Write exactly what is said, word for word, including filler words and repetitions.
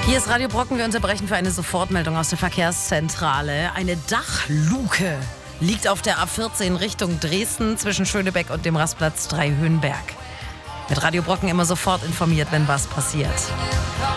Hier ist Radio Brocken. Wir unterbrechen für eine Sofortmeldung aus der Verkehrszentrale. Eine Dachluke liegt auf der A vierzehn Richtung Dresden zwischen Schönebeck und dem Rastplatz Dreihöhenberg. Mit Radio Brocken immer sofort informiert, wenn was passiert.